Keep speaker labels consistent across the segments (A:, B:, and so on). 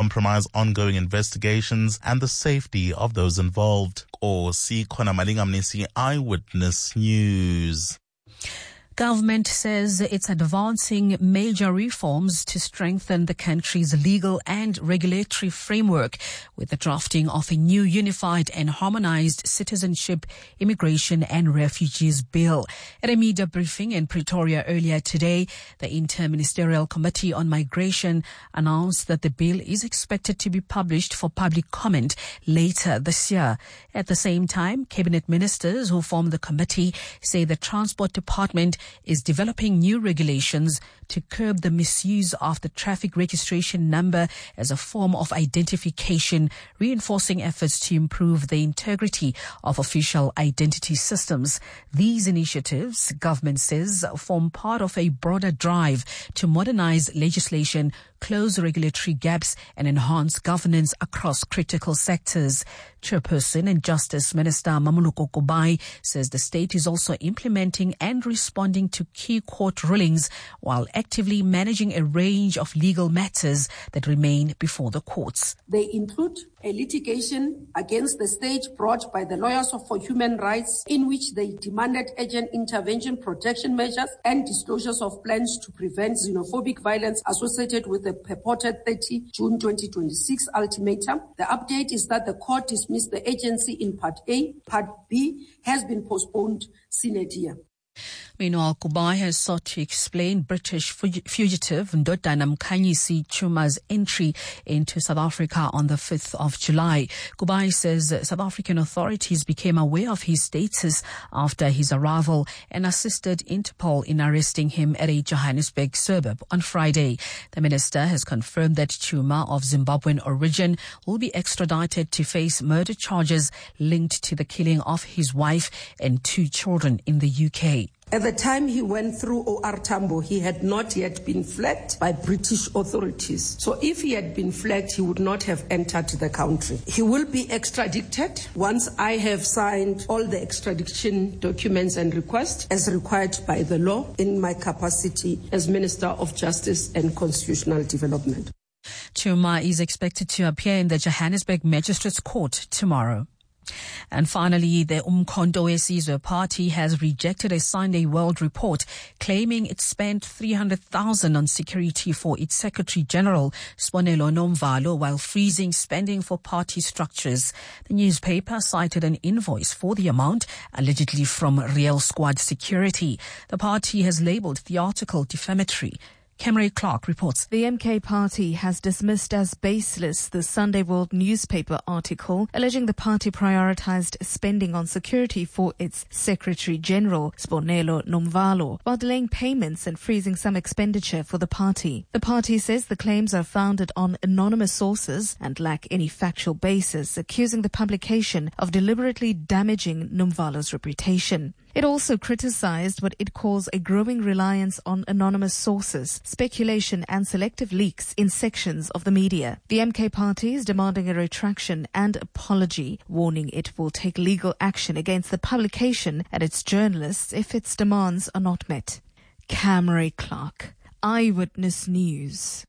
A: compromise ongoing investigations and the safety of those involved. Or see Khona Malingamnisi, Eyewitness News.
B: Government says it's advancing major reforms to strengthen the country's legal and regulatory framework with the drafting of a new unified and harmonized citizenship, immigration and refugees bill. At a media briefing in Pretoria earlier today, the Interministerial Committee on Migration announced that the bill is expected to be published for public comment later this year. At the same time, cabinet ministers who form the committee say the Transport Department is developing new regulations to curb the misuse of the traffic registration number as a form of identification, reinforcing efforts to improve the integrity of official identity systems. These initiatives, government says, form part of a broader drive to modernize legislation, close regulatory gaps and enhance governance across critical sectors. Chairperson and Justice Minister Mamuluko Kubai says the state is also implementing and responding to key court rulings while actively managing a range of legal matters that remain before the courts.
C: They include a litigation against the state brought by the Lawyers for Human Rights in which they demanded urgent intervention, protection measures and disclosures of plans to prevent xenophobic violence associated with the purported 30 June 2026 ultimatum. The update is that the court dismissed the agency in Part A. Part B has been postponed sine die.
B: Meanwhile, Kubai has sought to explain British fugitive Ndodana Mkhanyisi Chuma's entry into South Africa on the 5th of July. Kubai says South African authorities became aware of his status after his arrival and assisted Interpol in arresting him at a Johannesburg suburb on Friday. The minister has confirmed that Chuma, of Zimbabwean origin, will be extradited to face murder charges linked to the killing of his wife and 2 children in the UK.
C: At the time he went through OR Tambo, he had not yet been flagged by British authorities. So if he had been flagged, he would not have entered the country. He will be extradited once I have signed all the extradition documents and requests as required by the law in my capacity as Minister of Justice and Constitutional Development.
B: Chuma is expected to appear in the Johannesburg Magistrates Court tomorrow. And finally, the Umkhonto weSizwe Party has rejected a Sunday World report claiming it spent 300,000 on security for its Secretary General, Sibonelo Nomvalo, while freezing spending for party structures. The newspaper cited an invoice for the amount, allegedly from Real Squad Security. The party has labelled the article defamatory. Camry Clark reports.
D: The MK Party has dismissed as baseless the Sunday World newspaper article alleging the party prioritized spending on security for its Secretary General, Sibonelo Nomvalo, while delaying payments and freezing some expenditure for the party. The party says the claims are founded on anonymous sources and lack any factual basis, accusing the publication of deliberately damaging Nomvalo's reputation. It also criticized what it calls a growing reliance on anonymous sources, speculation and selective leaks in sections of the media. The MK Party is demanding a retraction and apology, warning it will take legal action against the publication and its journalists if its demands are not met. Camry Clark, Eyewitness News.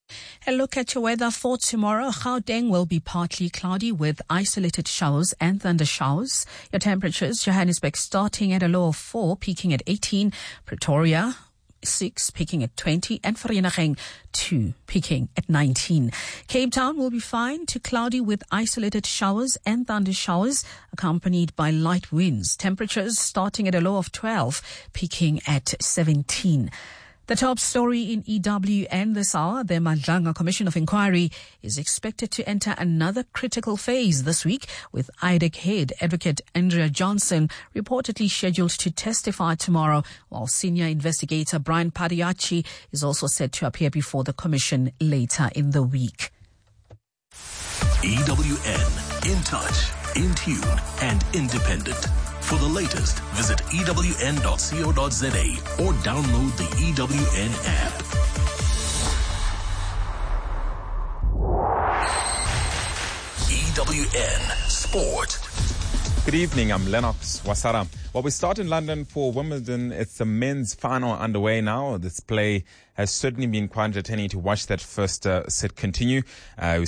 B: A look at your weather for tomorrow. Gauteng will be partly cloudy with isolated showers and thunder showers. Your temperatures, Johannesburg starting at a low of 4, peaking at 18. Pretoria, 6, peaking at 20. And Vereeniging, 2, peaking at 19. Cape Town will be fine to cloudy with isolated showers and thunder showers, accompanied by light winds. Temperatures starting at a low of 12, peaking at 17. The top story in EWN this hour, the Madlanga Commission of Inquiry is expected to enter another critical phase this week, with IDEC head Advocate Andrea Johnson reportedly scheduled to testify tomorrow, while senior investigator Brian Padiachi is also set to appear before the commission later in the week.
E: EWN, in touch, in tune and independent. For the latest, visit ewn.co.za or download the EWN app. EWN Sport.
F: Good evening, I'm Lennox Wasara. Well, we start in London for Wimbledon. It's the men's final underway now. This play has certainly been quite entertaining to watch that first set continue.